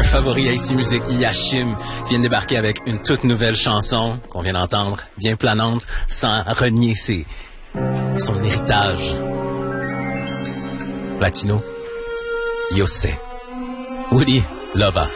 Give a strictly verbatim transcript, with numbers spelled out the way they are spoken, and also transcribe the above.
favori à Ici Musique, Yashim, vient de débarquer avec une toute nouvelle chanson qu'on vient d'entendre, bien planante, sans renier ses, son héritage latino. Yo sé. Woody Lova.